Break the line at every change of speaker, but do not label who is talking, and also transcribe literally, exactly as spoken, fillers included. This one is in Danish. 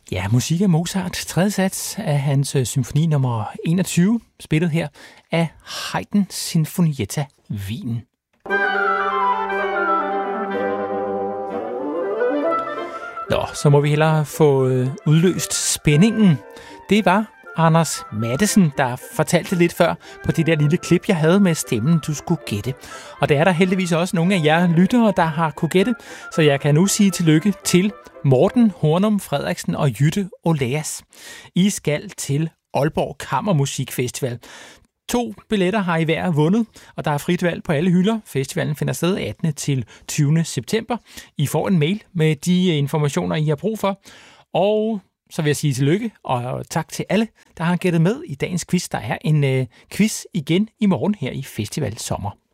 Ja, musik af Mozart, tredje sats af hans symfoni nummer enogtyve, spillet her af Haydn Sinfonietta Wien. Nå, så må vi hellere få udløst spændingen. Det var Anders Matthesen, der fortalte lidt før på det der lille klip, jeg havde med stemmen, du skulle gætte. Og der er der heldigvis også nogle af jer lyttere, der har kunne gætte, så jeg kan nu sige tillykke til Morten Hornum Frederiksen og Jytte Oleas. I skal til Aalborg Kammermusikfestival. To billetter har I hver vundet, og der er frit valg på alle hylder. Festivalen finder sted attende til tyvende september. I får en mail med de informationer, I har brug for. Og så vil jeg sige tillykke, og tak til alle, der har gættet med i dagens quiz. Der er en øh, quiz igen i morgen her i Festival Sommer.